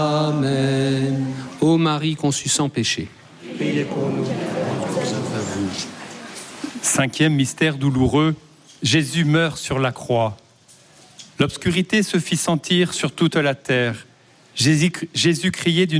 Amen. Ô Marie conçue sans péché, Priez pour nous. Cinquième mystère douloureux, Jésus meurt sur la croix. L'obscurité se fit sentir sur toute la terre. Jésus criait d'une